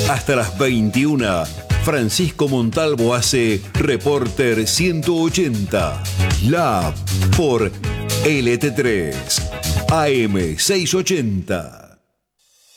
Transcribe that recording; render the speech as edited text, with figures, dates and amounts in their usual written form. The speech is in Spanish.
Hasta las 21, Francisco Montalvo hace Reporter 180. Lab por LT3, AM 680.